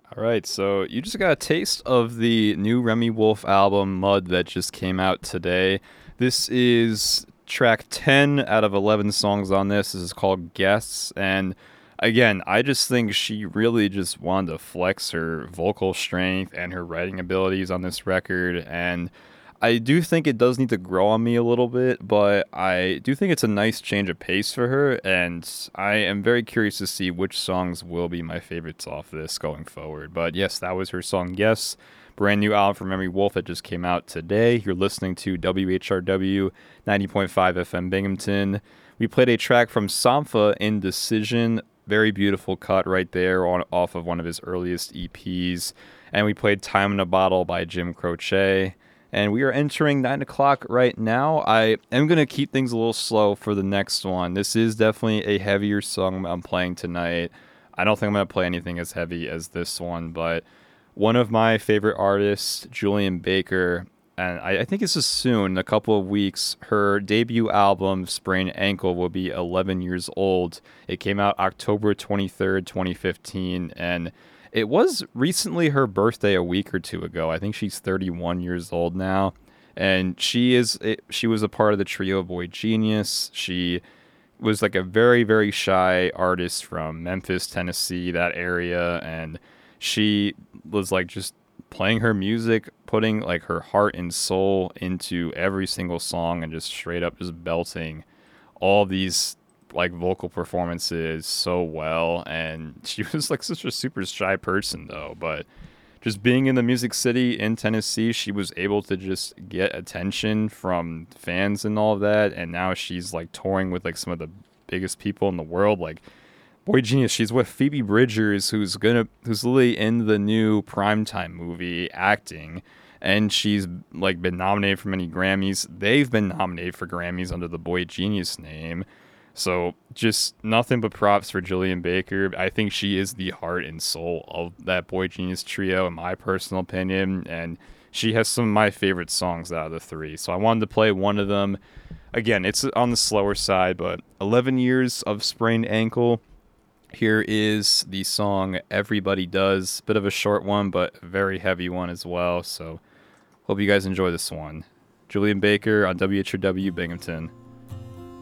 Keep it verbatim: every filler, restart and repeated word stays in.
All right, so you just got a taste of the new Remy Wolf album, Mud, that just came out today. This is track ten out of eleven songs on this. This is called Guests. And again, I just think she really just wanted to flex her vocal strength and her writing abilities on this record. And I do think it does need to grow on me a little bit, but I do think it's a nice change of pace for her, and I am very curious to see which songs will be my favorites off this going forward. But yes, that was her song Yes, brand new album from Remy Wolf that just came out today. You're listening to W H R W ninety point five F M Binghamton. We played a track from Sampha, Indecision, very beautiful cut right there on off of one of his earliest E Ps, and we played Time in a Bottle by Jim Croce. And we are entering nine o'clock right now. I am going to keep things a little slow for the next one. This is definitely a heavier song I'm playing tonight. I don't think I'm going to play anything as heavy as this one, but one of my favorite artists, Julian Baker, and I, I think this is soon, a couple of weeks, her debut album, Sprained Ankle, will be eleven years old. It came out October twenty-third, twenty fifteen, and it was recently her birthday a week or two ago. I think she's thirty-one years old now. And she is she was a part of the trio Boy Genius. She was like a very, very shy artist from Memphis, Tennessee, that area. And she was like just playing her music, putting like her heart and soul into every single song and just straight up just belting all these like vocal performances so well. And she was like such a super shy person though, but just being in the Music City in Tennessee, she was able to just get attention from fans and all of that. And now she's like touring with like some of the biggest people in the world, like Boy Genius. She's with Phoebe Bridgers, who's gonna who's literally in the new Primetime movie acting, and she's like been nominated for many Grammys. They've been nominated for Grammys under the Boy Genius name. So just nothing but props for Julian Baker. I think she is the heart and soul of that Boy Genius trio, in my personal opinion. And she has some of my favorite songs out of the three. So I wanted to play one of them. Again, it's on the slower side, but eleven years of Sprained Ankle. Here is the song Everybody Does. Bit of a short one, but a very heavy one as well. So hope you guys enjoy this one. Julian Baker on W H R W Binghamton.